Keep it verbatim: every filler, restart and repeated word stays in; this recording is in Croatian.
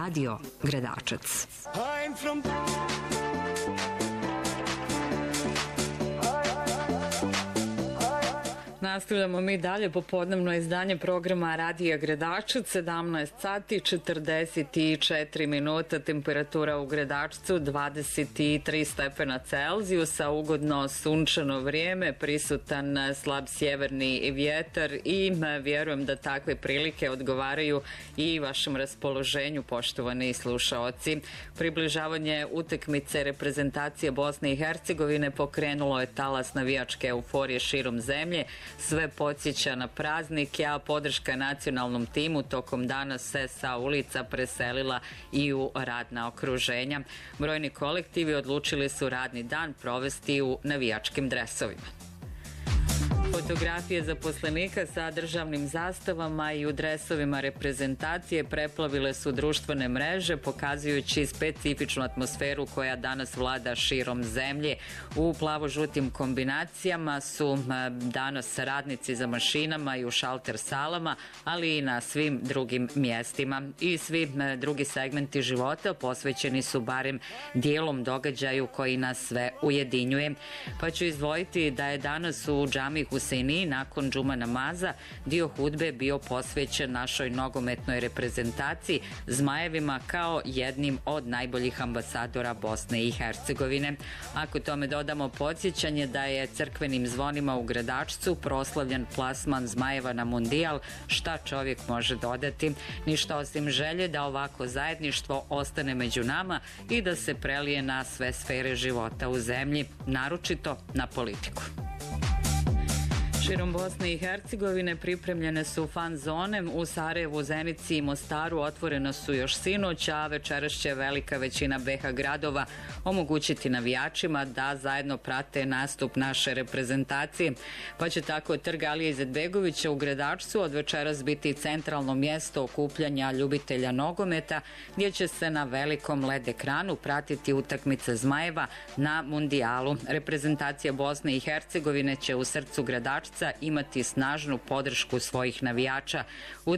Radio Gredačac. Nastavljamo mi dalje popodnevno izdanje programa Radija Gredačac, sedamnaest sati četrdeset četiri minuta, temperatura u Gredačcu dvadeset tri stepena Celzijusa, ugodno sunčano vrijeme, prisutan slab sjeverni vjetar i vjerujem da takve prilike odgovaraju i vašem raspoloženju, poštovani slušaoci. Približavanje utakmice reprezentacije Bosne i Hercegovine pokrenulo je talas navijačke euforije širom zemlje. Sve podsjeća na praznike, a podrška nacionalnom timu tokom dana se sa ulica preselila i u radna okruženja. Brojni kolektivi odlučili su radni dan provesti u navijačkim dresovima. Fotografije zaposlenika sa državnim zastavama i u dresovima reprezentacije preplavile su društvene mreže, pokazujući specifičnu atmosferu koja danas vlada širom zemlje. U plavo-žutim kombinacijama su danas radnici za mašinama i u šalter salama, ali i na svim drugim mjestima. I svi drugi segmenti života posvećeni su barem dijelom događaju koji nas sve ujedinjuje. Pa ću izdvojiti da je danas u džami Huseini nakon džuma namaza dio hudbe bio posvećen našoj nogometnoj reprezentaciji, Zmajevima, kao jednim od najboljih ambasadora Bosne i Hercegovine. Ako tome dodamo podsjećanje da je crkvenim zvonima u Gredačcu proslavljen plasman Zmajeva na Mundijal, šta čovjek može dodati? Ništa osim želje da ovako zajedništvo ostane među nama i da se prelije na sve sfere života u zemlji, naročito na politiku. Širom Bosne i Hercegovine pripremljene su fan zone. U Sarajevu, Zenici i Mostaru otvorene su još sinoć, a večeras će velika većina be ha gradova omogućiti navijačima da zajedno prate nastup naše reprezentacije. Pa će tako Trg Alije Izetbegovića u Gredačcu od večeras biti centralno mjesto okupljanja ljubitelja nogometa, gdje će se na velikom led ekranu pratiti utakmice Zmajeva na Mundijalu. Reprezentacija Bosne i Hercegovine će u srcu Gredačca imati snažnu podršku svojih navijača. U